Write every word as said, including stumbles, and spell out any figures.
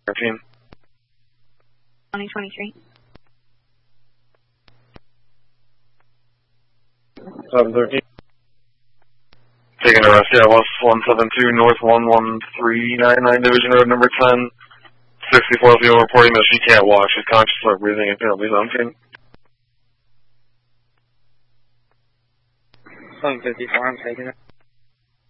thirteen. twenty twenty-three. seven thirteen. Taking a rest, yeah, West one seven two, North one one three nine nine, Division Road number ten. sixty-four female reporting that she can't walk. She's conscious of breathing and apparently vomiting. seven fifty-four, I'm taking it.